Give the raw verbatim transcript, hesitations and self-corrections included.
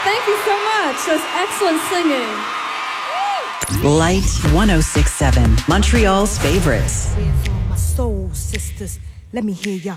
Thank you so much. That's excellent singing. Light one oh six point seven, Montreal's favorites. Where's all my soul sisters? Let me hear y'all